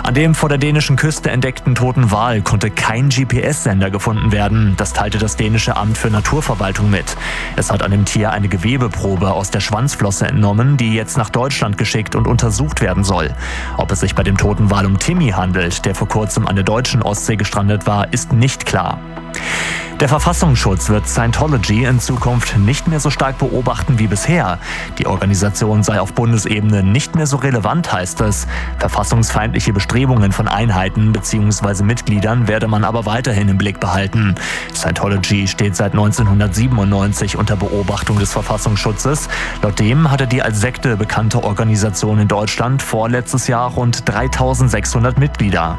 An dem vor der dänischen Küste entdeckten toten Wal konnte kein GPS-Sender gefunden werden. Das teilte das dänische Amt für Naturverwaltung mit. Es hat an dem Tier eine Gewebeprobe aus der Schwanzflosse entnommen, die jetzt nach Deutschland geschickt und untersucht werden soll. Ob es sich bei dem toten Wal um Timmy handelt, der vor kurzem an der deutschen Ostsee gestrandet war, ist nicht klar. Der Verfassungsschutz wird Scientology in Zukunft nicht mehr so stark beobachten wie bisher. Die Organisation sei auf Bundesebene nicht mehr so relevant, heißt es. Verfassungsfeindliche Bestrebungen von Einheiten bzw. Mitgliedern werde man aber weiterhin im Blick behalten. Scientology steht seit 1997 unter Beobachtung des Verfassungsschutzes. Laut dem hatte die als Sekte bekannte Organisation in Deutschland vorletztes Jahr rund 3600 Mitglieder.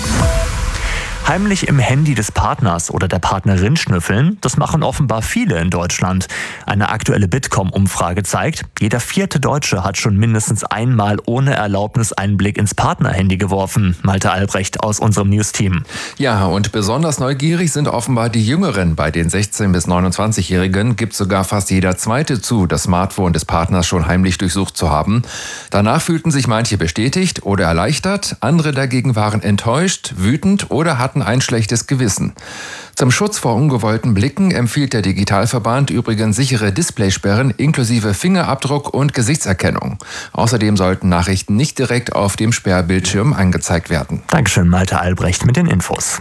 Heimlich im Handy des Partners oder der Partnerin schnüffeln, das machen offenbar viele in Deutschland. Eine aktuelle Bitkom-Umfrage zeigt, jeder 4. Deutsche hat schon mindestens einmal ohne Erlaubnis einen Blick ins Partnerhandy geworfen. Malte Albrecht aus unserem News-Team. Ja, und besonders neugierig sind offenbar die Jüngeren. Bei den 16- bis 29-Jährigen gibt sogar fast jeder Zweite zu, das Smartphone des Partners schon heimlich durchsucht zu haben. Danach fühlten sich manche bestätigt oder erleichtert, andere dagegen waren enttäuscht, wütend oder hatten ein schlechtes Gewissen. Zum Schutz vor ungewollten Blicken empfiehlt der Digitalverband übrigens sichere Displaysperren inklusive Fingerabdruck und Gesichtserkennung. Außerdem sollten Nachrichten nicht direkt auf dem Sperrbildschirm angezeigt werden. Dankeschön, Malte Albrecht mit den Infos.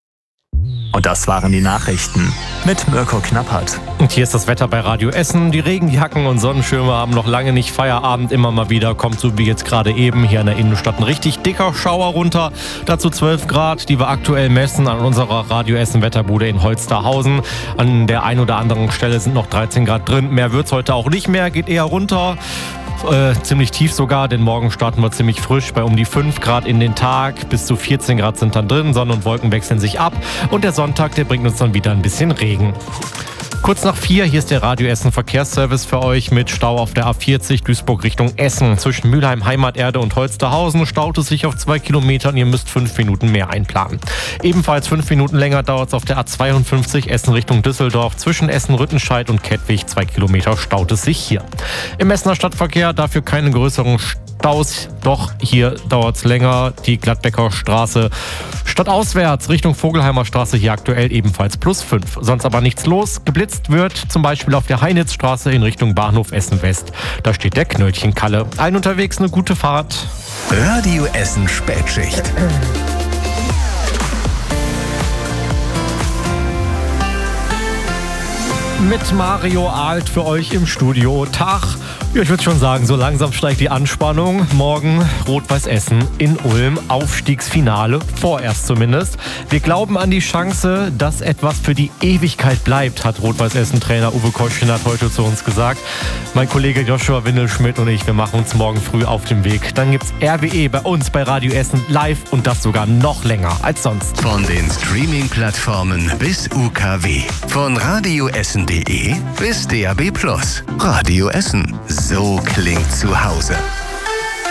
Und das waren die Nachrichten mit Mirko Knappert. Und hier ist das Wetter bei Radio Essen. Die Regenjacken und Sonnenschirme haben noch lange nicht Feierabend. Immer mal wieder kommt, so wie jetzt gerade eben, hier in der Innenstadt ein richtig dicker Schauer runter. Dazu 12 Grad, die wir aktuell messen an unserer Radio Essen Wetterbude in Holsterhausen. An der einen oder anderen Stelle sind noch 13 Grad drin. Mehr wird's heute auch nicht mehr, geht eher runter. Ziemlich tief sogar, denn morgen starten wir ziemlich frisch bei um die 5 Grad in den Tag. Bis zu 14 Grad sind dann drin, Sonne und Wolken wechseln sich ab. Und der Sonntag, der bringt uns dann wieder ein bisschen Regen. Kurz nach 4, hier ist der Radio Essen Verkehrsservice für euch mit Stau auf der A40 Duisburg Richtung Essen. Zwischen Mülheim, Heimaterde und Holsterhausen staut es sich auf 2 Kilometer und ihr müsst 5 Minuten mehr einplanen. Ebenfalls 5 Minuten länger dauert es auf der A52 Essen Richtung Düsseldorf. Zwischen Essen-Rüttenscheid und Kettwig 2 Kilometer staut es sich hier. Im Essener Stadtverkehr dafür keine größeren Staus, doch hier dauert es länger. Die Gladbecker Straße stadtauswärts Richtung Vogelheimer Straße hier aktuell ebenfalls +5. Sonst aber nichts los. Geblitzt wird zum Beispiel auf der Heinitzstraße in Richtung Bahnhof Essen West. Da steht der Knöllchenkalle. Ein unterwegs, eine gute Fahrt. Radio Essen Spätschicht. Mit Mario Alt für euch im Studio. Tag. Ja, ich würde schon sagen, so langsam steigt die Anspannung. Morgen Rot-Weiß Essen in Ulm. Aufstiegsfinale, vorerst zumindest. Wir glauben an die Chance, dass etwas für die Ewigkeit bleibt, hat Rot-Weiß Essen-Trainer Uwe Koschinat heute zu uns gesagt. Mein Kollege Joshua Windelschmidt und ich, wir machen uns morgen früh auf den Weg. Dann gibt's RWE bei uns bei Radio Essen live und das sogar noch länger als sonst. Von den Streaming-Plattformen bis UKW. Von radioessen.de bis DAB+. Radio Essen. So klingt zu Hause.